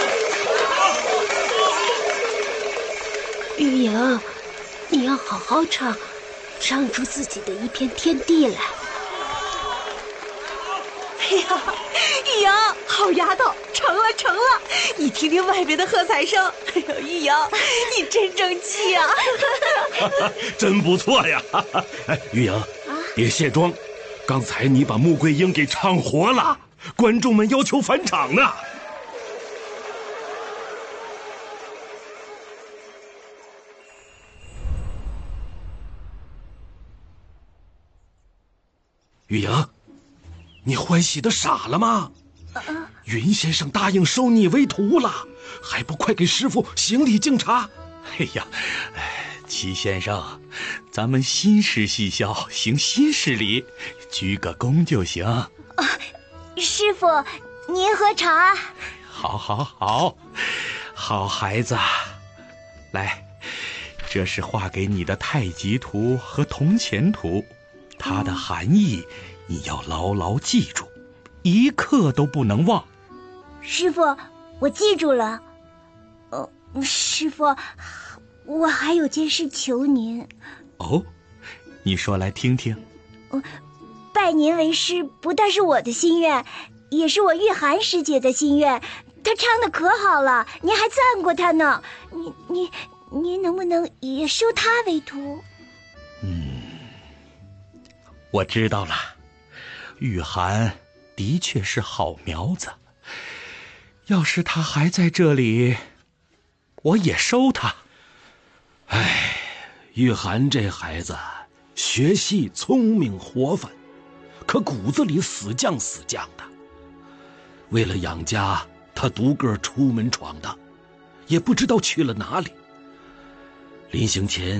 玉莹，你要好好唱，唱出自己的一片天地来。 哎呀，玉莹，好丫头，成了！你听听外边的喝彩声。哎呦，玉莹，你真争气啊！ 真不错呀！哎，玉莹，别卸妆，刚才你把穆桂英给唱活了，观众们要求返场呢。玉莹，你欢喜的傻了吗？云先生答应收你为徒了，还不快给师傅行礼敬茶？ 哎呀，齐先生，咱们新式戏校行新式礼，鞠个躬就行。 师傅，您喝茶。 好孩子，来，这是画给你的太极图和铜钱图，它的含义你要牢牢记住，一刻都不能忘。 师傅，我记住了。师傅，我还有件事求您。 哦，你说来听听。 拜您为师不但是我的心愿，也是我玉涵师姐的心愿。她唱的可好了，您还赞过她呢。您能不能也收她为徒？ 我知道了，玉涵的确是好苗子，要是她还在这里，我也收她。 哎，玉涵这孩子学戏聪明活泛，可骨子里死犟的。为了养家，他独个出门闯荡，也不知道去了哪里。临行前